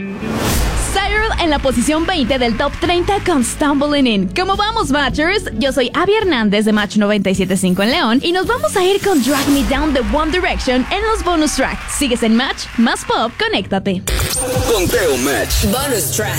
Cyril en la posición 20 del Top 30 con Stumbling In. ¿Cómo vamos, Matchers? Yo soy Abby Hernández de Match 97.5 en León y nos vamos a ir con Drag Me Down de One Direction en los bonus tracks. Sigues en Match, más pop, conéctate. Conteo Match. Bonus track.